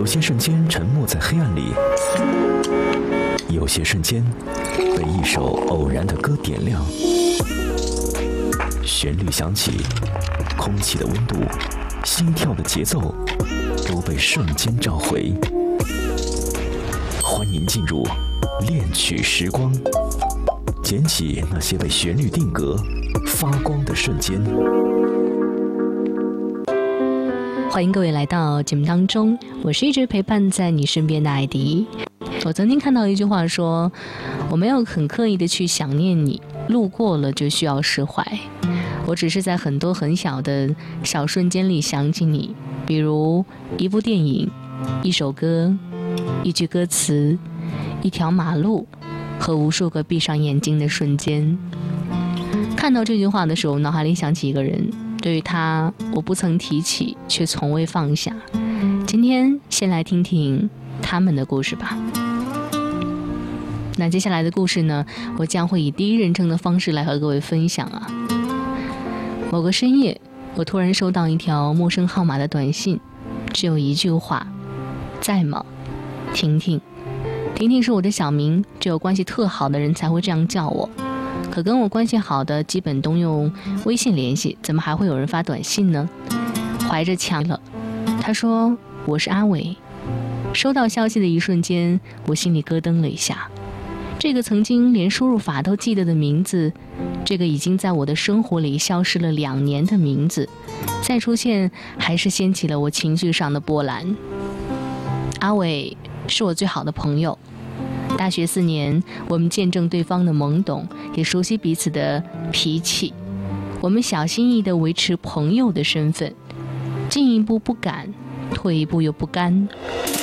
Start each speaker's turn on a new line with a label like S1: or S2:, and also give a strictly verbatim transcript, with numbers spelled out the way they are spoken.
S1: 有些瞬间沉没在黑暗里，有些瞬间被一首偶然的歌点亮。旋律响起，空气的温度，心跳的节奏，都被瞬间召回。欢迎进入恋曲时光，捡起那些被旋律定格、发光的瞬间。
S2: 欢迎各位来到节目当中，我是一直陪伴在你身边的艾迪。我曾经看到一句话说，我没有很刻意的去想念你，路过了就需要释怀。我只是在很多很小的小瞬间里想起你，比如一部电影、一首歌、一句歌词、一条马路和无数个闭上眼睛的瞬间。看到这句话的时候，脑海里想起一个人，对于他我不曾提起，却从未放下。今天先来听听他们的故事吧。那接下来的故事呢，我将会以第一人称的方式来和各位分享啊。某个深夜，我突然收到一条陌生号码的短信，只有一句话：在吗？婷婷。婷婷是我的小名，只有关系特好的人才会这样叫我。可跟我关系好的基本都用微信联系，怎么还会有人发短信呢？怀着强了，他说我是阿伟。收到消息的一瞬间，我心里咯噔了一下。这个曾经连输入法都记得的名字，这个已经在我的生活里消失了两年的名字，再出现还是掀起了我情绪上的波澜。阿伟是我最好的朋友，大学四年，我们见证对方的懵懂，也熟悉彼此的脾气。我们小心翼翼地维持朋友的身份，进一步不敢，退一步又不甘。